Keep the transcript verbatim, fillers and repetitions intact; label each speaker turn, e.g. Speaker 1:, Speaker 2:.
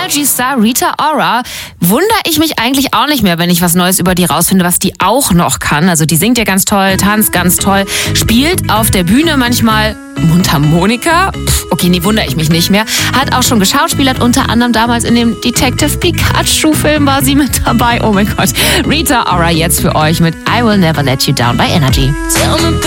Speaker 1: Energy-Star Rita Ora. Wundere ich mich eigentlich auch nicht mehr, wenn ich was Neues über die rausfinde, was die auch noch kann. Also die singt ja ganz toll, tanzt ganz toll, spielt auf der Bühne manchmal Mundharmonika. Pff, okay, nee, wundere ich mich nicht mehr. Hat auch schon geschauspielert, unter anderem damals in dem Detective Pikachu-Film war sie mit dabei. Oh mein Gott. Rita Ora jetzt für euch mit I Will Never Let You Down bei Energy.